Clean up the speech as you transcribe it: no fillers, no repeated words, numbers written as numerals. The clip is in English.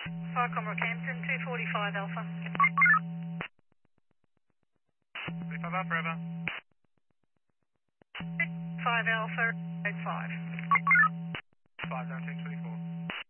Farcom Rockhampton, 245 Alpha. 35 Alpha, Forever. 5 Alpha, 85. 5 down 1024.